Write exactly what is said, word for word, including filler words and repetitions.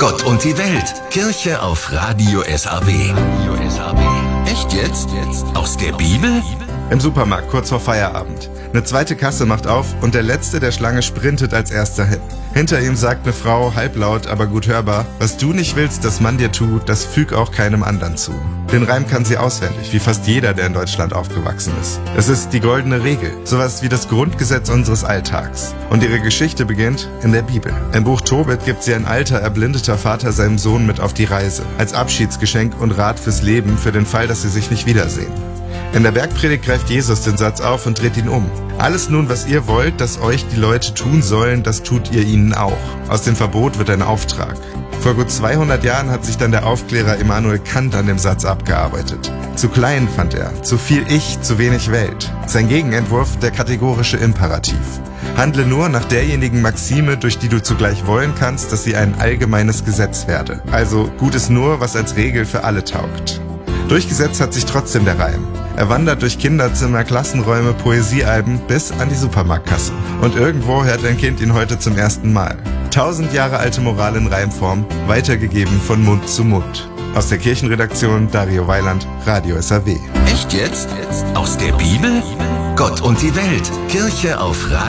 Gott und die Welt. Kirche auf Radio S A W. Echt jetzt? Aus der Bibel? Im Supermarkt, kurz vor Feierabend. Eine zweite Kasse macht auf und der Letzte der Schlange sprintet als erster hin. Hinter ihm sagt eine Frau, halblaut, aber gut hörbar: Was du nicht willst, dass man dir tut, das füg auch keinem anderen zu. Den Reim kann sie auswendig, wie fast jeder, der in Deutschland aufgewachsen ist. Es ist die goldene Regel, sowas wie das Grundgesetz unseres Alltags. Und ihre Geschichte beginnt in der Bibel. Im Buch Tobit gibt sie ein alter, erblindeter Vater seinem Sohn mit auf die Reise, als Abschiedsgeschenk und Rat fürs Leben, für den Fall, dass sie sich nicht wiedersehen. In der Bergpredigt greift Jesus den Satz auf und dreht ihn um. Alles nun, was ihr wollt, dass euch die Leute tun sollen, das tut ihr ihnen auch. Aus dem Verbot wird ein Auftrag. Vor gut zweihundert Jahren hat sich dann der Aufklärer Immanuel Kant an dem Satz abgearbeitet. Zu klein, fand er, zu viel Ich, zu wenig Welt. Sein Gegenentwurf, der kategorische Imperativ. Handle nur nach derjenigen Maxime, durch die du zugleich wollen kannst, dass sie ein allgemeines Gesetz werde. Also Gutes nur, was als Regel für alle taugt. Durchgesetzt hat sich trotzdem der Reim. Er wandert durch Kinderzimmer, Klassenräume, Poesiealben bis an die Supermarktkasse. Und irgendwo hört ein Kind ihn heute zum ersten Mal. Tausend Jahre alte Moral in Reimform, weitergegeben von Mund zu Mund. Aus der Kirchenredaktion Dario Weiland, Radio S A W. Echt jetzt? Aus der Bibel? Gott und die Welt. Kirche auf Radio